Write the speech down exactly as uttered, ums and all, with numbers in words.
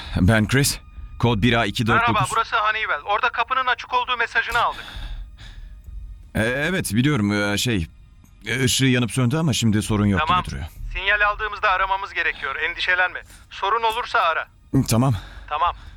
Ben Chris. Kod bir A iki dört dokuz. Merhaba, burası Honeywell. Orada kapının açık olduğu mesajını aldık. Ee, evet biliyorum ee, şey... ışığı yanıp söndü ama şimdi sorun yok Tamam. gibi duruyor. Sinyal aldığımızda aramamız gerekiyor. Endişelenme. Sorun olursa ara. Tamam. Tamam.